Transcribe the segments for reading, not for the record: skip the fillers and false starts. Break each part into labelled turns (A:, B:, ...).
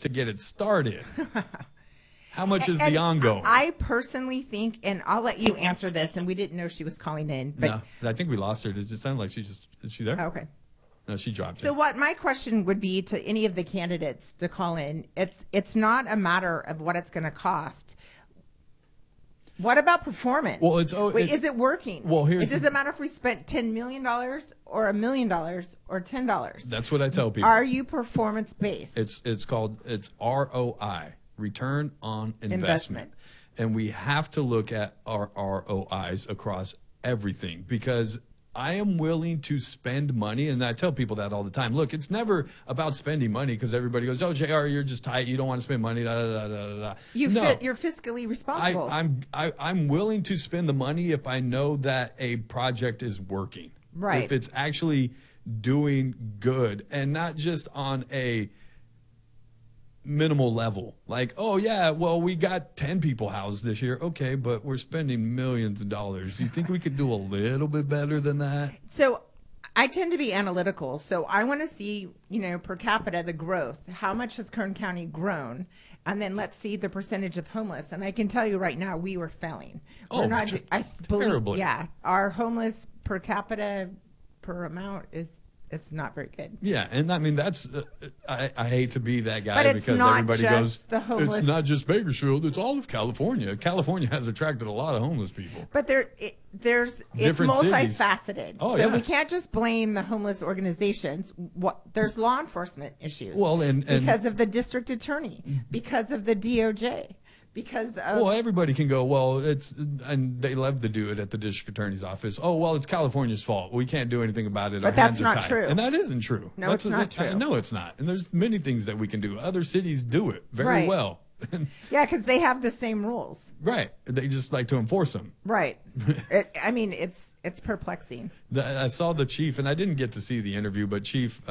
A: to get it started. How much is the ongoing?
B: I personally think, and I'll let you answer this, and we didn't know she was calling in. But
A: no, I think we lost her. Does it sound like is she there?
B: Okay.
A: No, she dropped
B: So
A: it.
B: what my question would be to any of the candidates to call in, it's not a matter of what it's going to cost. What about performance?
A: Well,
B: is it working?
A: Well,
B: it doesn't matter if we spent $10 million or $1 million or $10.
A: That's what I tell people.
B: Are you performance based?
A: It's called ROI, return on investment. And we have to look at our ROIs across everything, because I am willing to spend money, and I tell people that all the time. Look, it's never about spending money, because everybody goes, "Oh, JR, you're just tight. You don't want to spend money." Da, da, da, da, da.
B: You're fiscally responsible.
A: I'm willing to spend the money if I know that a project is working.
B: Right.
A: If it's actually doing good, and not just on a minimal level. Like, oh yeah, well, we got 10 people housed this year. Okay, but we're spending millions of dollars. Do you think we could do a little bit better than that?
B: So I tend to be analytical. So I want to see, per capita, the growth. How much has Kern County grown? And then let's see the percentage of homeless. And I can tell you right now, we were failing.
A: We're not, terribly.
B: Yeah. Our homeless per capita per amount it's not very good.
A: Yeah, and I mean that's I hate to be that guy,
B: but
A: because everybody goes,
B: it's
A: not just Bakersfield, it's all of California. California has attracted a lot of homeless people.
B: But it's multifaceted.
A: Oh,
B: so we can't just blame the homeless organizations. There's law enforcement issues.
A: Well, and
B: because of the district attorney, because of the DOJ. Because of
A: everybody can go, well, and they love to do it at the district attorney's office. Oh, well, it's California's fault. We can't do anything about it.
B: But that's not true.
A: And that isn't true.
B: No, it's not true.
A: No, it's not. And there's many things that we can do. Other cities do it very well.
B: Yeah, because they have the same rules.
A: Right. They just like to enforce them.
B: Right. It's perplexing.
A: I saw the chief, and I didn't get to see the interview, but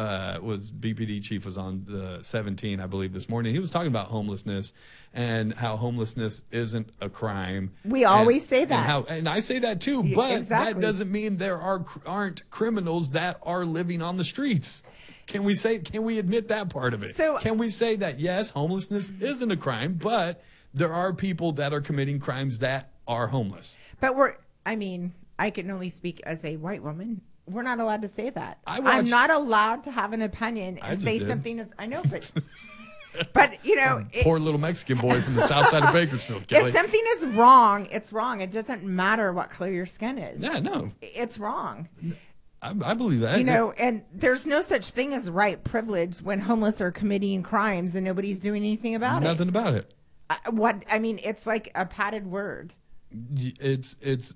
A: BPD chief was on the 17, I believe, this morning. He was talking about homelessness and how homelessness isn't a crime.
B: We always say that.
A: And I say that too, but that doesn't mean there aren't criminals that are living on the streets. Can we admit that part of it?
B: So,
A: can we say that, yes, homelessness isn't a crime, but there are people that are committing crimes that are homeless?
B: But I can only speak as a white woman. We're not allowed to say that. I'm not allowed to have an opinion and say something. I know, but
A: poor little Mexican boy from the south side of Bakersfield, Kelly.
B: If something is wrong, it's wrong. It doesn't matter what color your skin is.
A: Yeah, no.
B: It's wrong.
A: I believe that.
B: And there's no such thing as white privilege when homeless are committing crimes and nobody's doing anything about it.
A: Nothing about it.
B: It's like a padded word.
A: It's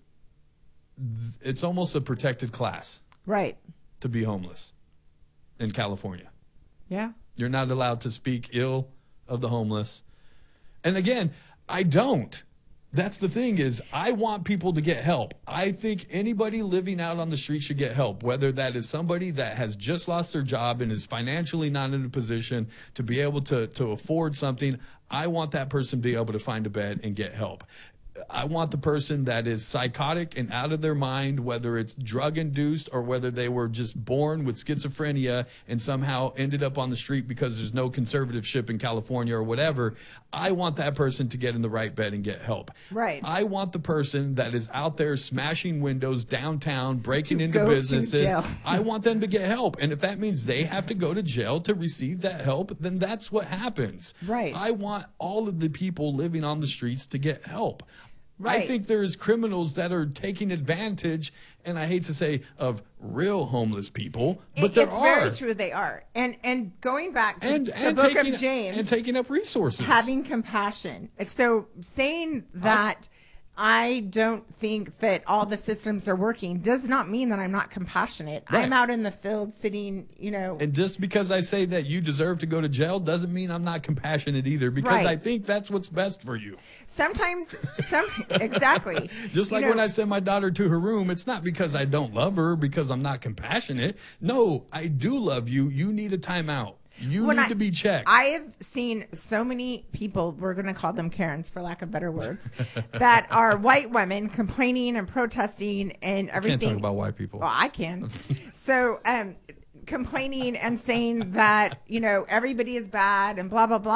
A: almost a protected class.
B: Right.
A: To be homeless in California.
B: Yeah.
A: You're not allowed to speak ill of the homeless. And again, I don't. That's the thing is, I want people to get help. I think anybody living out on the street should get help, whether that is somebody that has just lost their job and is financially not in a position to be able to afford something. I want that person to be able to find a bed and get help. I want the person that is psychotic and out of their mind, whether it's drug-induced or whether they were just born with schizophrenia and somehow ended up on the street because there's no conservatorship in California or whatever. I want that person to get in the right bed and get help.
B: Right.
A: I want the person that is out there smashing windows downtown, breaking into businesses. I want them to get help. And if that means they have to go to jail to receive that help, then that's what happens.
B: Right.
A: I want all of the people living on the streets to get help.
B: Right.
A: I think there's criminals that are taking advantage, and I hate to say, of real homeless people, but there are.
B: It's very true they are. And going back to the book of James.
A: And taking up resources.
B: Having compassion. So saying that I don't think that all the systems are working does not mean that I'm not compassionate. Right. I'm out in the field sitting,
A: And just because I say that you deserve to go to jail doesn't mean I'm not compassionate either, because I think that's what's best for you.
B: Sometimes, exactly.
A: Just like when I send my daughter to her room, it's not because I don't love her, because I'm not compassionate. No, I do love you. You need a timeout. You need to be checked.
B: I have seen so many people, we're going to call them Karens for lack of better words, that are white women complaining and protesting and everything.
A: I can't talk about white people.
B: Well, I can. So complaining and saying that, everybody is bad and blah, blah, blah.